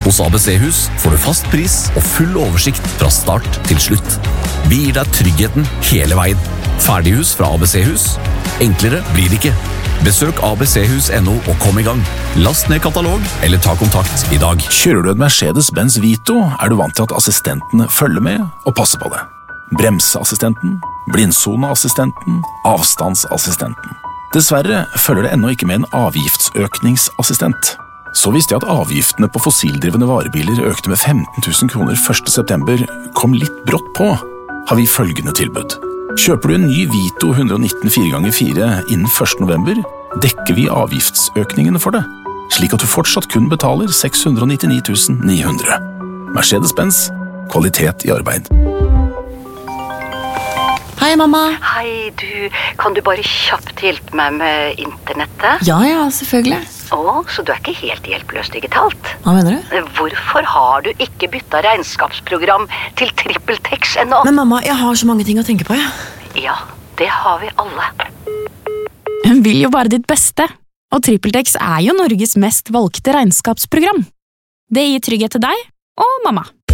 Hos ABC-hus får du fast pris og full oversikt fra start til slutt. Vi gir deg tryggheten hele veien. Ferdighus fra ABC-hus. Enklere blir det ikke. Besøk abchus.no og kom i gang. Last ned katalog eller ta kontakt i dag. Kjører du et Mercedes-Benz Vito, du vant til at assistentene følger med og passer på det. Bremseassistenten, blindsoneassistenten, avstandsassistenten. Dessverre følger det ennå ikke med en avgiftsøkningsassistent. Så visste jeg at avgiftene på fossildrivende varebiler økte med 15 000 kroner 1. september, kom litt brått på, har vi følgende tilbud. Kjøper du en ny Vito 119 4x4 innen 1. november, dekker vi avgiftsøkningene for det, slik at du fortsatt kun betaler 699 900. Mercedes-Benz, kvalitet i arbeid. Hei, mamma. Hei, kan du bare kjapt hjelpe meg med internettet? Ja, selvfølgelig. Så du ikke helt hjelpeløs digitalt? Hva mener du? Hvorfor har du ikke byttet regnskapsprogram til TrippelTex ennå? Men mamma, jeg har så mange ting å tenke på, Ja, det har vi alle. Hun vil jo bare ditt beste, og TrippelTex jo Norges mest valgte regnskapsprogram. Det gir trygghet til deg og mamma.